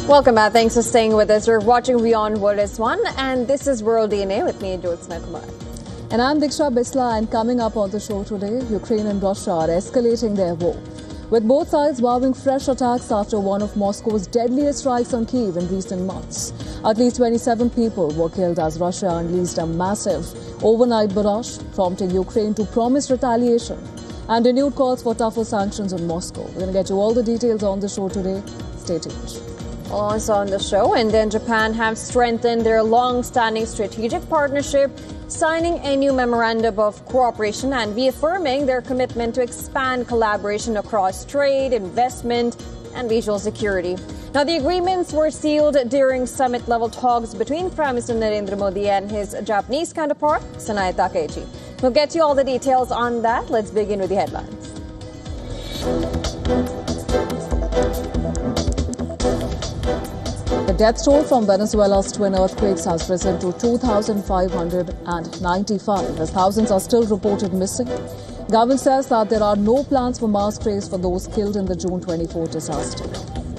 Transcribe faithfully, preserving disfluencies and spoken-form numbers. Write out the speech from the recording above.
Welcome back. Thanks for staying with us. You're watching Beyond World is One, and this is World D N A with me, Jyotsna Kumar. And I'm Diksha Bisla, and coming up on the show today, Ukraine and Russia are escalating their war, with both sides vowing fresh attacks after one of Moscow's deadliest strikes on Kyiv in recent months. At least twenty-seven people were killed as Russia unleashed a massive overnight barrage, prompting Ukraine to promise retaliation and renewed calls for tougher sanctions on Moscow. We're going to get you all the details on the show today. Stay tuned. Also on the show, India and Japan have strengthened their long-standing strategic partnership, signing a new memorandum of cooperation and reaffirming their commitment to expand collaboration across trade, investment, and regional security. Now, the agreements were sealed during summit-level talks between Prime Minister Narendra Modi and his Japanese counterpart, Sanae Takeuchi. We'll get you all the details on that. Let's begin with the headlines. The death toll from Venezuela's twin earthquakes has risen to two thousand five hundred ninety-five, as thousands are still reported missing. Government says that there are no plans for mass graves for those killed in the June twenty-fourth disaster.